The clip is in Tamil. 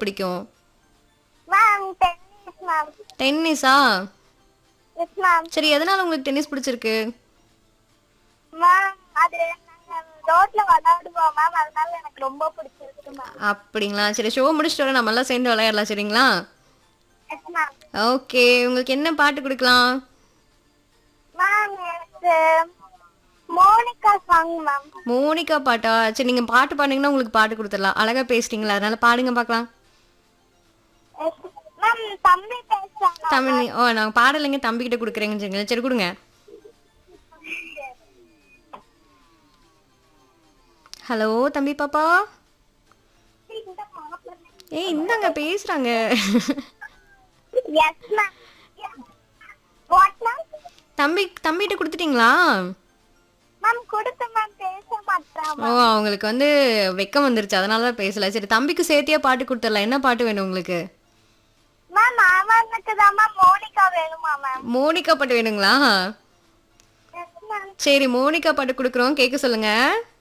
பிடிக்கும்? Ma'am tennis ma'am. டென்னிஸா? Yes ma'am. சரி, எதனால உங்களுக்கு டென்னிஸ் பிடிச்சிருக்கு? மேம் அது நாங்க ரோட்ல விளையாடுவோம் மேம், அதனால எனக்கு ரொம்ப பிடிச்சிருக்கு மேம். அப்படிங்களா? சரி, ஷோ முடிச்சிட்டு வர நம்ம எல்லாம் சேர்ந்து விளையாடலாம் சரிங்களா? Yes ma'am. ஓகே, உங்களுக்கு என்ன பாட்டு கொடுக்கலாம்? மேம் எனக்கு மோனிகா சாங் மேம். மோனிகா பாட்டா? சரி, நீங்க பாட்டு பாடுனீங்கன்னா உங்களுக்கு பாட்டு கொடுத்துடலாம். அழகா பேசிட்டீங்களா, அதனால பாடுங்க பார்க்கலாம். Yes ma'am. தம்பி பேசுறாங்க தமிழ் மேம். நான் பாடலைங்க, தம்பிக்கிட்ட கொடுக்குறேங்கன்னு சொல்லுங்க. சரி, கொடுங்க. ஹலோ தம்பி பாப்பா. ஏய், இந்தாங்க பேசுறாங்க. Yes ma'am. What ma'am? தம்பிகிட்ட கொடுத்துட்டீங்களா? மேம் கொடுத்து மேம் பேச மாட்டான் ஓ, அவங்களுக்கு வந்து வெக்கம் வந்துருச்சு, அதனால தான் பேசல. சரி, தம்பிக்கு சேர்த்தியா பாட்டு கொடுத்துடலாம். என்ன பாட்டு வேணும் உங்களுக்கு? மேம். அவனுக்கு தான் மேம் மோனிகா வேணுமா மேம்? மோனிகா பாட்டு வேணுங்களா? Yes ma'am. சரி, மோனிகா பாட்டு கொடுக்குறோம், கேட்க சொல்லுங்க.